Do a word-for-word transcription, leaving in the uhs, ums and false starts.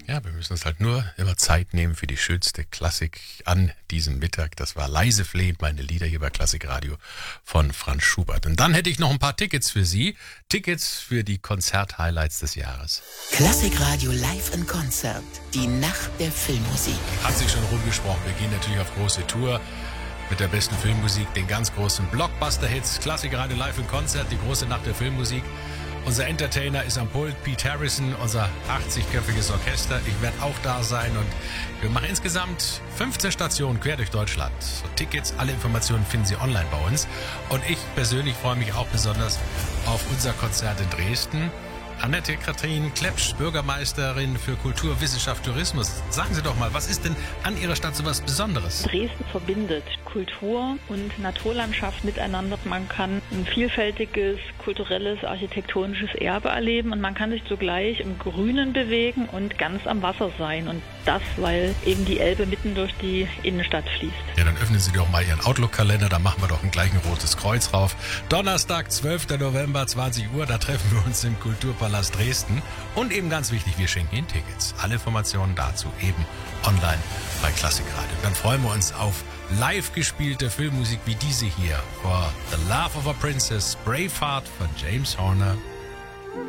Ja, wir müssen uns halt nur immer Zeit nehmen für die schönste Klassik an diesem Mittag. Das war Leise flehend, meine Lieder hier bei Klassikradio von Franz Schubert. Und dann hätte ich noch ein paar Tickets für Sie. Tickets für die Konzert-Highlights des Jahres. Klassikradio live in Konzert. Die Nacht der Filmmusik. Hat sich schon rumgesprochen. Wir gehen natürlich auf große Tour mit der besten Filmmusik, den ganz großen Blockbuster-Hits. Klassikradio live in Konzert, die große Nacht der Filmmusik. Unser Entertainer ist am Pult, Pete Harrison, unser achtzigköpfiges Orchester. Ich werde auch da sein und wir machen insgesamt fünfzehn Stationen quer durch Deutschland. So, Tickets, alle Informationen finden Sie online bei uns. Und ich persönlich freue mich auch besonders auf unser Konzert in Dresden. Annette Katrin Klepsch, Bürgermeisterin für Kultur, Wissenschaft, Tourismus. Sagen Sie doch mal, was ist denn an Ihrer Stadt so was Besonderes? Dresden verbindet Kultur und Naturlandschaft miteinander. Man kann ein vielfältiges kulturelles, architektonisches Erbe erleben und man kann sich zugleich im Grünen bewegen und ganz am Wasser sein. Und das, weil eben die Elbe mitten durch die Innenstadt fließt. Ja, dann öffnen Sie doch mal Ihren Outlook-Kalender, da machen wir doch gleich ein rotes Kreuz rauf. Donnerstag, zwölfter November, zwanzig Uhr, da treffen wir uns im Kulturpalast Dresden. Und eben ganz wichtig, wir schenken Ihnen Tickets. Alle Informationen dazu eben online bei Klassikradio. Dann freuen wir uns auf live gespielte Filmmusik wie diese hier. For The Love of a Princess, Braveheart von James Horner.